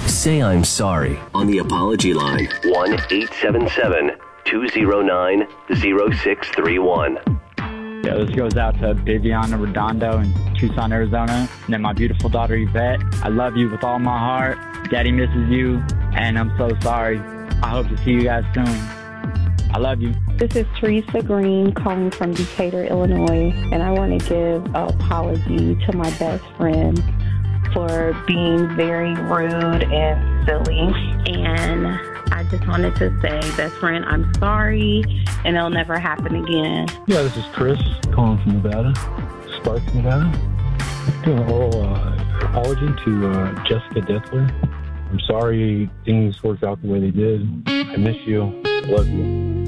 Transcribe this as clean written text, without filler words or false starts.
Say I'm sorry on the apology line. 1-877-209-0631. Yeah, this goes out to Viviana Redondo in Tucson, Arizona. And then my beautiful daughter, Yvette. I love you with all my heart. Daddy misses you, and I'm so sorry. I hope to see you guys soon. I love you. This is Teresa Green calling from Decatur, Illinois, and I want to give an apology to my best friend for being very rude and silly. And I just wanted to say, best friend, I'm sorry, and it'll never happen again. Yeah, this is Chris calling from Nevada, Sparks, Nevada. Doing a oral apology to Jessica Dethler. I'm sorry things worked out the way they did. I miss you. Love you.